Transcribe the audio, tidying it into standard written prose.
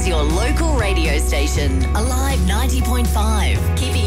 is your local radio station, Alive 90.5, keeping